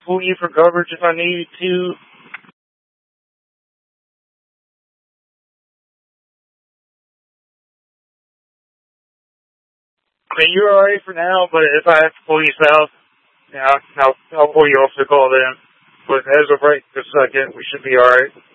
pull you for coverage if I needed to. I mean, you're alright for now, but if I have to pull you south, yeah, I'll pull you off the call then. But as of right this second, we should be alright.